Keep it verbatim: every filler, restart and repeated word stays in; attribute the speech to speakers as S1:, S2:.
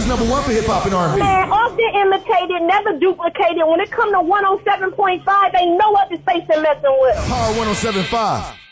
S1: is number one for hip hop and R and B.
S2: Man, often imitated, never duplicated. When it come to one oh seven point five, ain't no other station messing with.
S1: Power one oh seven point five.